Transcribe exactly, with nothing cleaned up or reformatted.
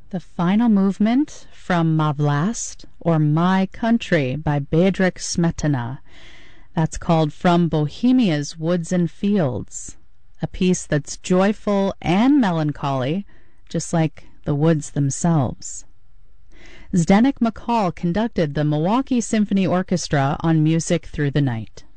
The final movement from Ma Vlast, or My Country, by Bedřich Smetana. That's called From Bohemia's Woods and Fields, a piece that's joyful and melancholy, just like the woods themselves. Zdeněk Makal conducted the Milwaukee Symphony Orchestra on Music Through the Night.